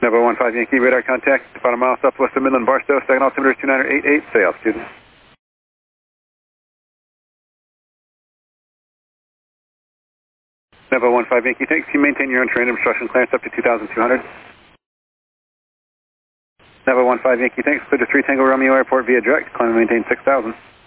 Novo 15 Yankee, radar contact, about a mile southwest of Midland, Barstow, second altimeter 2988, say altitude. Novo 15 Yankee, thanks. You maintain your own terrain obstruction clearance up to 2,200. Novo 15 Yankee, thanks. Clear to 3 Tango Romeo Airport via direct, climb and maintain 6,000.